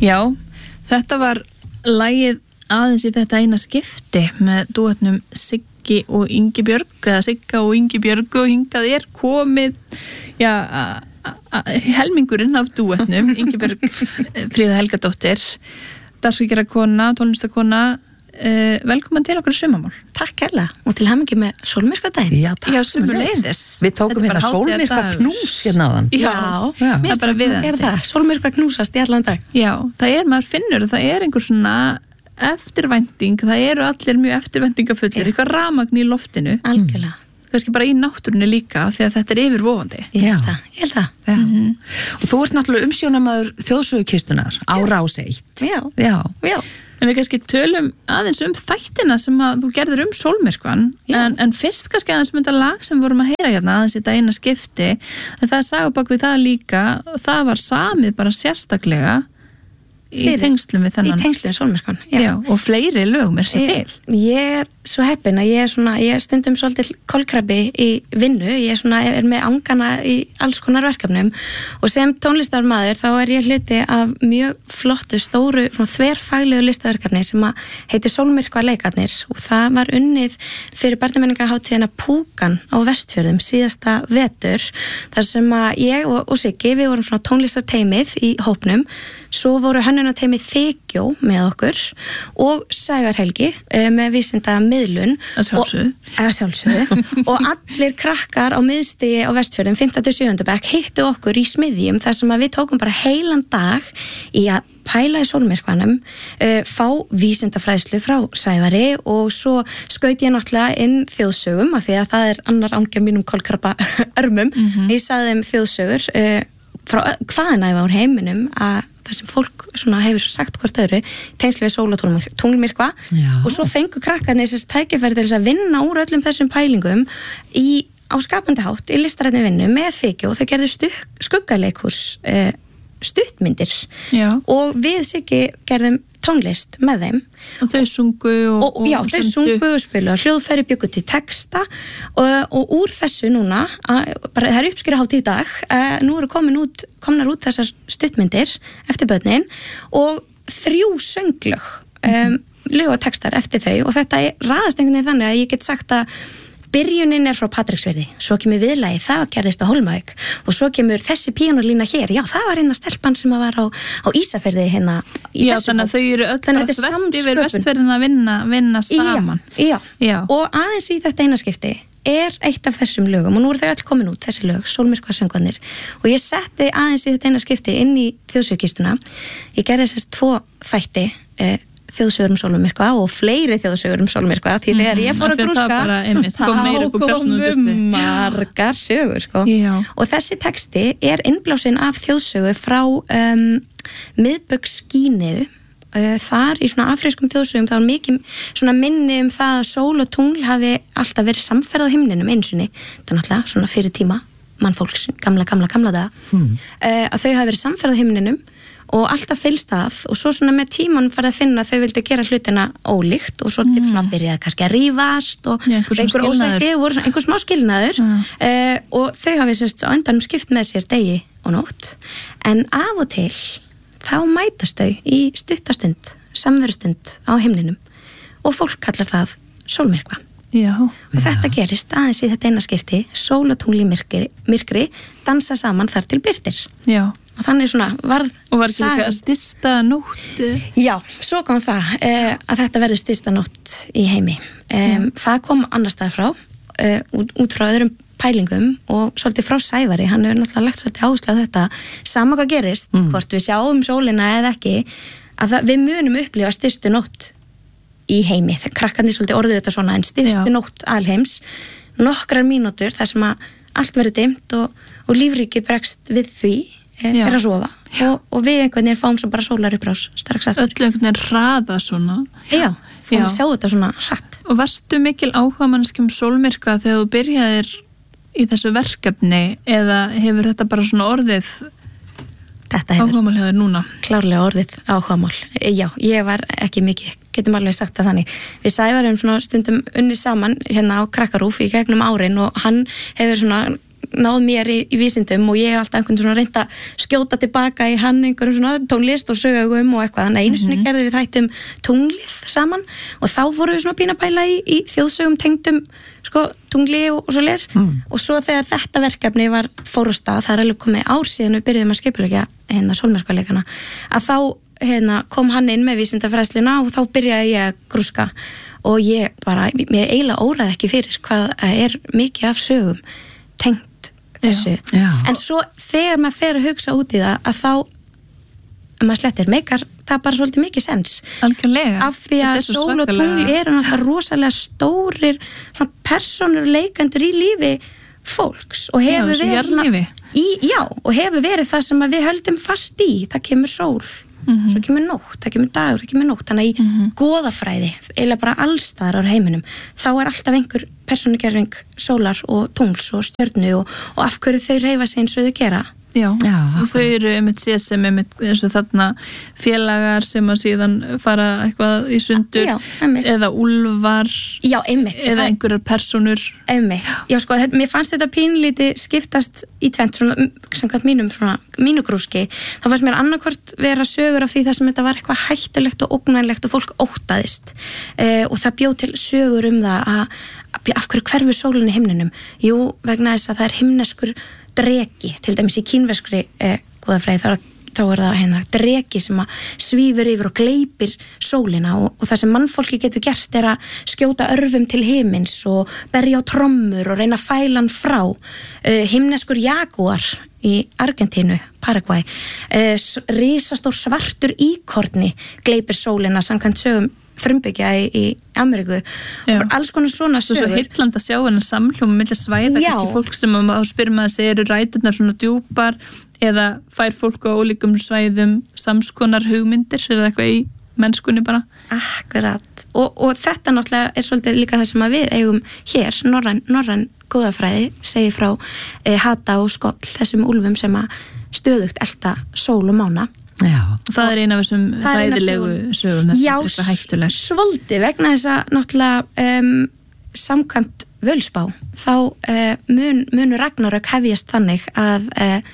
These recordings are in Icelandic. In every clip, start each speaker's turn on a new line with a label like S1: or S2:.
S1: Já, þetta var lagið aðeins í þetta eina skipti með dúetnum Siggi og Ingibjörg, eða Sigga og Ingibjörg, og hingað komið, helmingurinn af dúetnum, Ingibjörg Fríða Helgadóttir, dagskrárgerða kona, tónlistakona. Velkomin til okkur í Sumarmál.
S2: Takk kærlega og til hamingju með sólmyrkvadaginn.
S3: Já, takk.
S1: Já, sömuleiðis.
S3: Við tókum hérna sólmyrkva knús hérna áðan.
S1: Já,
S2: það er bara viðandi. Sólmyrkva knúsast í allan dag.
S1: Já, maður finnur að það er einhver svona eftirvænting, það eru allir mjög eftirvæntingafullir, eitthvað rafmagn í loftinu.
S2: Algjörlega.
S1: Kannski bara í náttúrunni líka, því að þetta er yfirvofandi.
S2: Ég held það.
S3: Og þú ert náttúrulega umsjónamaður þjóðsögukistunar á Rás 1.
S2: Já.
S1: En við kannski tölum aðeins þættina sem að þú gerðir sólmyrkvan, en fyrst kannski aðeins þetta lag sem vorum að heyra hérna, aðeins þetta eina skipti, en það saga bak við það líka, það var samið bara sérstaklega í tengslum við þennan.
S2: Í tengslum sólmyrkvan,
S1: já. Og fleiri lögum sér til.
S2: Ég er svo heppin að ég er stundum svolítið kolkrabbi í vinnu, ég er með angana í alls konar verkefnum og sem tónlistarmaður þá er ég hluti af mjög flottu, stóru, þverfaglegu listaverkefni sem að heitir Sólmyrkva leikarnir og það var unnið fyrir barnamenningarhátíðina Púkan á Vestfjörðum síðasta vetur, þar sem að ég og Siggi, við vorum svona tónlistarteymið í hópnum, svo voru hönnunarteymið Þykjó með okkur og Sævar Helgi með vísinda miðlun að sjálfsögðu og allir krakkar á miðstigi á Vestfjörðum 5.-7. bekk hittu okkur í smiðjum þar sem að við tókum bara heilan dag í að pæla í sólmyrkvanum, fá vísindafræðslu frá Sævari og svo skaut ég náttúrulega inn þjóðsögum af því að það er annar ángi mínum kolkrabba örmum. Ég sagði þeim þjóðsögur frá hvaðanæfa úr heiminum að það sem fólk hefur svo sagt hvort öðru tengsli við sól og tunglmyrkva og svo fengu krakkarnir þessi tækifæri til þess að vinna úr öllum þessum pælingum á skapandi hátt í listrænni vinnu með Þykju og þau gerðu skuggaleikhús stuttmyndir og við Siggi gerðum tónlist með þeim
S1: og þau sungu og
S2: þau sungu og spilu og hljóðfæri bjuggu til texta og úr þessu núna bara, það er uppskýrahátt í dag nú eru komnar út þessar stuttmyndir eftir börnin og 3 sönglög lög og textar eftir þau og þetta raðast einhvern veginn þannig að ég get sagt að byrjunin frá Patreksfirði, svo kemur viðlagi, það gerðist á Hólmavík og svo kemur þessi píanólína hér, já það var stelpan sem var á Ísafirði hérna í þessu.
S1: Þannig að þau eru öll bara þvert yfir Vestfjörðina að vinna saman.
S2: Já, og aðeins í þetta eina skipti eitt af þessum lögum og nú eru þau öll komin út, þessi lög, Sólmyrkvasöngvarnir og ég setti aðeins í þetta eina skipti inn í þjóðsögukistuna, ég gerði þess 2 þætti, þjóðsögur sólmyrkva og fleiri þjóðsögur sólmyrkva því þegar ég fór að grúska þá komu margar sögur sko. Og þessi texti innblásinn af þjóðsögu frá miðbaugsskíniðu þar í svona afrískum þjóðsögum þá mikið svona minni það að sól og tungl hafi alltaf verið samferð á himninum einsinni, það náttúrulega svona fyrir tíma mannfólks, gamla daga að þau hafi verið samferð á himninum og alltaf fylgst að og svo svona með tíman farið að finna að þau vildu gera hlutina ólíkt og svo svona byrjaði kannski að rífast og einhver ósætti og einhver smá skilnaður og þau hafi sérst á endanum skipt með sér degi og nótt en af og til þá mætast þau í stuttastund, samverustund á himninum og fólk kallar það sólmyrkva. Og þetta gerist aðeins í þetta eina skipti, sól og tungl í myrkri dansa saman þar til birtir. Og þannig svona varð
S1: og var ekki líka stysta nótt?
S2: Já, svo kom það að þetta verður stysta nótt í heimi. Það kom annars staðar frá út frá öðrum pælingum og svolítið frá Sævari, hann hefur náttúrulega lagt svolítið áherslu á þetta sama hvað gerist, hvort við sjáum sólina eða ekki, að við munum upplifa stystu nótt í heimi. Þegar krakkarnir svolítið orðið þetta svona en stystu nótt alheims, nokkrar mínútur þar sem að allt verður dimmt og lífríkið bregst við því fyrir að sofa og við einhvern veginn fáum svo bara sólarupprás strax eftir.
S1: Öll einhvern veginn hraða svona.
S2: Já, fáum að sjá þetta svona hratt.
S1: Og varstu mikil áhugamannski sólmyrkva þegar þú byrjaðir í þessu verkefni eða hefur þetta bara svona orðið áhugamál hjá þér núna?
S2: Klárlega orðið áhugamál. Já, ég var ekki mikið, getum alveg sagt það þannig. Við Sævarum svona stundum unni saman hérna á Krakkarúf í gegnum árin og hann hefur svona náð mér í vísindum og ég alltaf einhvern svona reynda skjóta tilbaka í hann einhverjum svona tónlist og sögum og eitthvað, þannig einu sinni gerðum við þættum tunglið saman og þá vorum við svona pína pæla í þjóðsögum tengdum sko tungli og svo les og svo þegar þetta verkefni fór á stað, það alveg komið ár síðan við byrjuðum að skipuleggja sólmyrkvaleikana, að þá kom hann inn með vísindafræðsluna og þá byrjaði ég að grúska og ég mér eiginlega óraði ekki fyrir hvað mikið af sögum tengt þessu. En svo þegar maður fer að hugsa út í það að þá maður slettir meikar það bara svolítið mikið sens.
S1: Algjörlega.
S2: Af því að sól og tungl eru náttúrulega rosalega stórir svona persónur leikendur í lífi fólks og hefur verið svona og hefur verið það sem við höldum fast í. Það kemur sól, svo kemur nótt, það kemur dagur, það kemur nótt, þannig í goðafræði eða bara allstaðar á heiminum þá alltaf einhver persónugerving sólar og tungls og stjörnu og af hverju þau hreyfa sig eins og þau gera.
S1: Já, þau eru einmitt séð sem einmitt eins og þarna félagar sem að síðan fara eitthvað í sundur eða úlfar eða einhverjar persónur
S2: Já, sko, mér fannst þetta pínlítið skiptast í tvennt svona, samkvæmt mínu grúski þá fannst mér annarkvort vera sögur af því það sem þetta var eitthvað hættulegt og ógnvænlegt og fólk óttaðist og það bjó til sögur það að af hverju hverfur sólin í himninum? Jú, vegna þess að það himneskur dreki, til dæmis í kínverskri goðafræði þá það dreki sem að svífur yfir og gleypir sólina og það sem mannfólki getur gert að skjóta örvum til himins og berja á trommur og reyna að fæla hann frá. Himneskur jagúar í Argentínu, Paraguay, risastór svartur íkorni gleypir sólina samkvæmt sögum frumbyggja í Ameríku og alls konar svona sögur.
S1: Svo hirtland að sjá hennar samhljóma milli svæða, kannski fólk sem þá spyrir maður að segja eru ræturnar svona djúpar eða fær fólk á ólíkum svæðum samskonar hugmyndir eða eitthvað í mennskunni bara.
S2: Akkurat. Og þetta náttúrulega svolítið líka það sem að við eigum hér, norræn góðafræði segir frá hata og skoll, þessum úlfum sem að stöðugt elta sól og mána.
S1: Það eina af þessum hræðilegu sögum
S2: þetta hættulegt. Svolítið vegna þess að náttúrulega samkvæmt Völsbá þá munu Ragnarök hefjast þannig að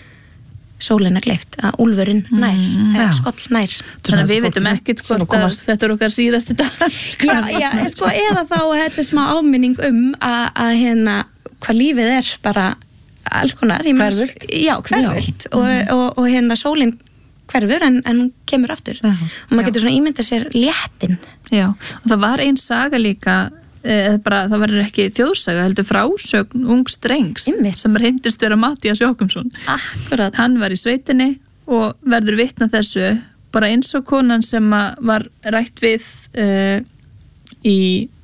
S2: sólin gleypt, að úlfurinn nær skoll nær.
S1: Þannig að við veitum ekkert hvort að þetta okkar síðasti dag.
S2: Sko, eða þá þetta smá áminning að hvað lífið bara alls konar hverfult og sólin hverfur en hún kemur aftur og maður getur svona ímyndað sér léttin.
S1: Já, og það var ein saga líka það verður ekki þjóðsaga heldur frásögn ungs drengs sem reyndist vera Matthías Jochumsson.
S2: Akkurat.
S1: Hann var í sveitinni og verður vitna þessu bara eins og konan sem var rætt við í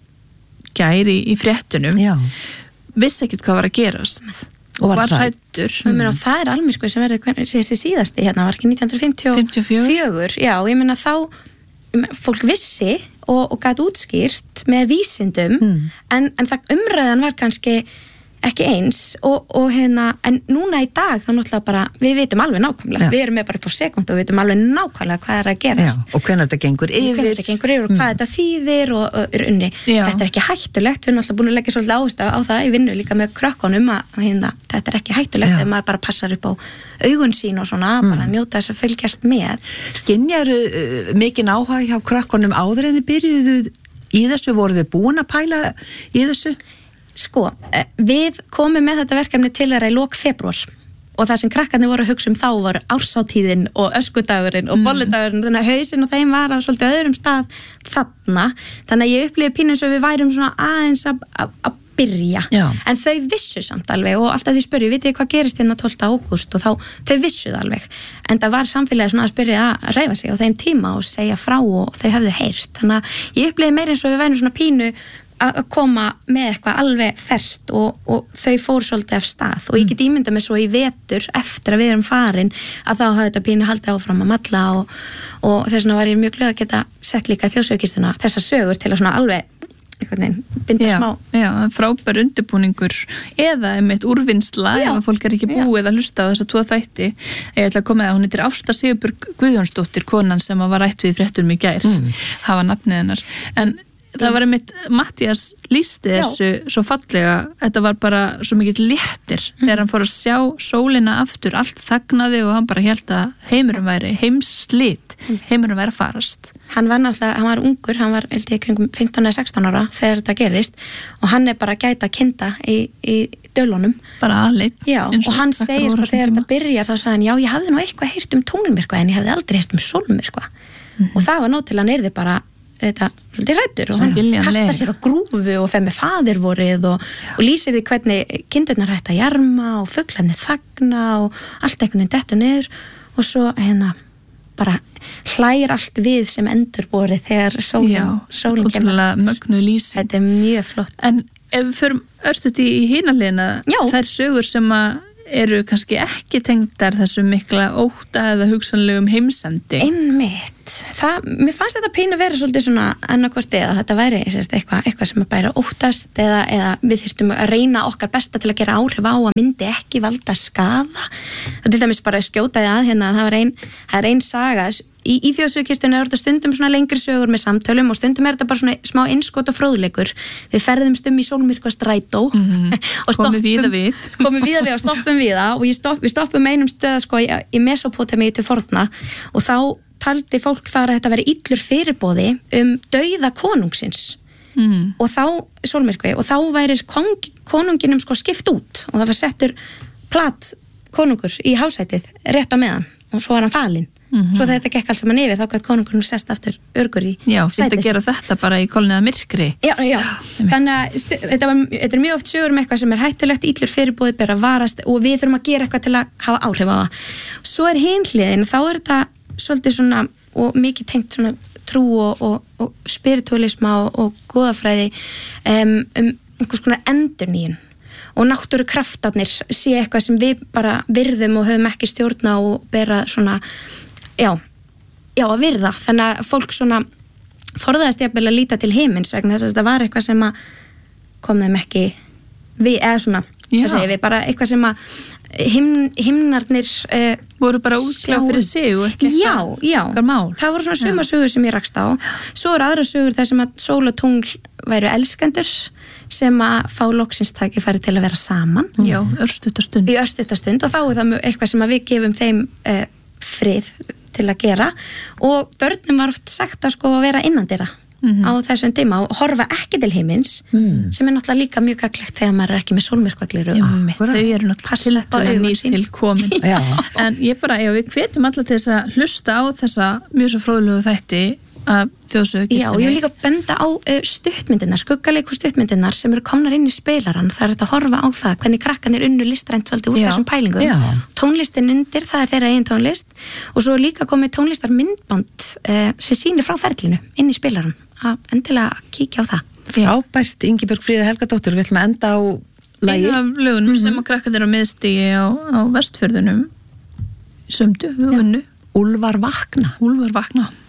S1: gær í fréttunum vissi ekkert hvað var að gerast og var hræddur.
S2: Það alveg sko sem verður þessi síðasti var ekki 1954. Já, ég meina þá fólk vissi og gæti útskýrt með vísindum en það umræðan var kannski ekki eins en núna í dag þá náttúrulega bara við vitum alveg nákvæmlega, við erum með bara på sekund og við vitum alveg nákvæmlega hvað að gerast.
S3: Og hvenær þetta gengur yfir
S2: og hvað þetta þýðir og unni. Þetta ekki hættulegt, við erum alltaf búin að leggja svolítið áherslu á það í vinnu líka með krökkunum að þetta ekki hættulegt ef maður bara passar upp á augun sín og svona, bara njóta þess að fylgjast með.
S3: Skynjaru mikinn áhuga hjá krökkunum áður en þið byrjuðu í þessu, voruð þið búin að pæla í þessu?
S2: Sko, við komum með þetta verkefni til þeirra í lok febrúar og það sem krakkarnir voru að hugsa þá var árshátíðin og öskudagurinn og bolludagurinn, þannig að hausinn og þeim var á svolítið öðrum stað þarna, þannig að ég upplifði pínu eins og við værum svona aðeins að byrja, en þau vissu samt alveg og alltaf því spurðu, vitið hvað gerist 12. ágúst og þau vissu það alveg, en það var samfélagið svona að spyrja að hreyfa sig á þeim tíma og segja frá og þau höfðu heyrt, þannig að ég upplifði meira eins og við værum svona pínu að koma með eitthvað alveg ferskt og þau fór svolítið af stað og ég get ímyndað mig svo í vetur eftir að við erum farin að þá hafa þetta pínu haldið áfram að malla og þess vegna var ég mjög glöð að geta sett líka þjóðsögukistuna þessar sögur til að svona alveg binda smá.
S1: Já, frábær undirbúningur eða einmitt úrvinnsla ef fólk ekki búið að hlusta á þessa 2 þætti. Ég ætla að koma að hún heitir Ásta Sigurbjörg Guðjónsdóttir, konan sem var rætt við í fréttunum í gær, hafa nafnið hennar. En það var einmitt, Mattías lýsti þessu svo fallega, þetta var bara svo mikið léttir þegar hann fór að sjá sólina aftur, allt þagnaði og hann bara hélt að heimurinn væri heimsslit, heimurinn væri að farast.
S2: Hann var ungur, hann var held ég kringum 15 eða 16 ára þegar þetta gerist og hann bara að gæta kinda í dölunum.
S1: Bara aðleinn.
S2: Já, og hann segir sko þegar þetta byrjar þá sagði hann, já, ég hafði nú eitthvað heyrt um tunglmyrkva en ég hafði aldrei heyrt um sólmyrkva. Og það var nóg til hann yrði bara þetta rættur og hann kastar sér á grúfu og fer með faðirvorið og lýsir því hvernig kindurnar hætta að jarma og fuglarnir þagna og allt einhvern veginn dettur niður og svo bara hlægir allt við sem endurborið þegar sólin
S1: kemur. Mögnuð lýsing.
S2: Þetta mjög flott.
S1: En ef við förum örstuð í hínaliðina, þær sögur sem eru kannski ekki tengdar þessu mikla ótta eða hugsanlegum heimsendi.
S2: Einmitt. Mér fannst þetta pínu vera svolítið svona annarkvort eða þetta væri eitthvað sem bæri óttast eða við þyrftum að reyna okkar besta til að gera áhrif á að myndi ekki valda skaða. Það til dæmis bara skjótaði að hérna að það er ein saga í þjóðsögukistunni er þetta stundum svona lengri sögur með samtölum og stundum er þetta bara svona smá innskot og fróðleikur. Við ferðumst í sólmyrkva strætó og
S1: komum víða við
S2: og stoppum við það og við stoppum einum stöða sko í Mesopotamíu til forna og þá taldi fólk þar að þetta veri illur fyrirboði dauða konungsins og þá sólmyrkvi og þá væri konunginum sko skipt út og það var settur plat konungur í hásætið rétt á meðan og svo var hann falinn. Svo þetta gekk allt saman yfir þá gætt konungurinn sest aftur örgur í sætið.
S1: Já, þetta gera þetta bara í kolniða myrkri.
S2: Já. Þannig að þetta er mjög oft sögur eitthvað sem er hættulegt, illur fyrirbúið ber að varast og við þurfum að gera eitthvað til að hafa áhrif á það. Svo er hin hliðin, þá er þetta svolítið svona og mikið tengt svona trú og spiritualisma og goðafræði einhvers konar endurnýjun og náttúru kraftarnir sé eitthvað sem við bara virðum og höfum ekki stjórna og bera svona að virða. Þannig að fólk svona forðaðist jafnvel að líta til himins vegna þess að þetta var eitthvað sem að kom þeim ekki við, eða svona, það segir við, bara eitthvað sem að himnarnir
S1: voru bara útklá fyrir sig og ekki
S2: eitthvað mál. Það voru svona sumasögur sem ég rakst á. Svo eru aðra sögur þar sem að sól og tungl væru elskendur sem að fá loksins tækifæri til að vera saman.
S1: Já, örstuttarstund.
S2: Í örstuttarstund og þá er það eitthvað sem að við gefum þeim frið til að gera og börnum var oft sagt að sko að vera innandyra á þessum tíma og horfa ekki til himins sem er náttúrulega líka mjög gagnlegt þegar maður er ekki með sólmyrkvaglir
S1: þau eru náttúrulega nýtil komin en ég bara, við hvetjum alla til þess að hlusta á þessa mjög svo fróðlegu þætti af þjóðsögukistunni.
S2: Já, og ég vil líka benda á stuttmyndirnar, skuggaleiku stuttmyndirnar sem eru komnar inn í spilarann. Það er þetta að horfa á það, hvernig krakkarnir unnu listrænt svolítið úr þessum pælingum. Já. Tónlistin undir, það er þeirra eigin tónlist og svo líka komið tónlistar myndband sem sýnir frá ferlinu inn í spilarann. Endilega kíkja á það.
S3: Frábært, Ingibjörg Fríða Helgadóttir, við ætlum að enda á lagi.
S1: Einu af lögunum sem að krakkarnir á miðstigi á Vestfjörðunum sömdu, við vunnu.
S3: Úlfar vakna.